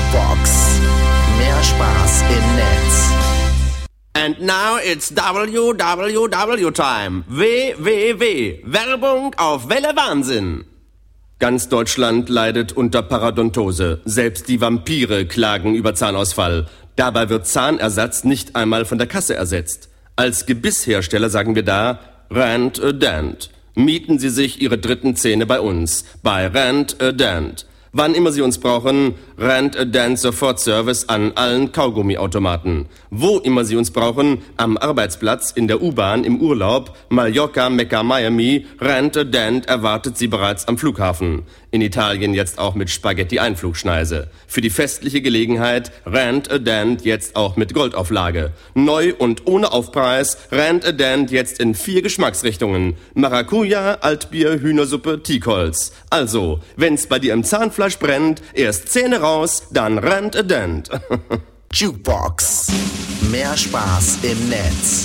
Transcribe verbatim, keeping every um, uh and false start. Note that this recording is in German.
Jukebox. Mehr Spaß im Netz. And now it's W W W time. W W W. Werbung auf Welle Wahnsinn. Ganz Deutschland leidet unter Parodontose. Selbst die Vampire klagen über Zahnausfall. Dabei wird Zahnersatz nicht einmal von der Kasse ersetzt. Als Gebisshersteller sagen wir da, Rand a Dent. Mieten Sie sich Ihre dritten Zähne bei uns, bei Rand a Dent. Wann immer Sie uns brauchen, Rand a Dent Sofortservice an allen Kaugummiautomaten. Wo immer Sie uns brauchen, am Arbeitsplatz, in der U-Bahn, im Urlaub, Mallorca, Mekka, Miami, Rand a Dent erwartet Sie bereits am Flughafen. In Italien jetzt auch mit Spaghetti-Einflugschneise. Für die festliche Gelegenheit Rand a Dent jetzt auch mit Goldauflage. Neu und ohne Aufpreis, Rand a Dent jetzt in vier Geschmacksrichtungen. Maracuja, Altbier, Hühnersuppe, Teakholz. Also, wenn's bei dir im Zahnfleisch brennt, erst Zähne raus, dann Rand a Dent. Jukebox. Mehr Spaß im Netz.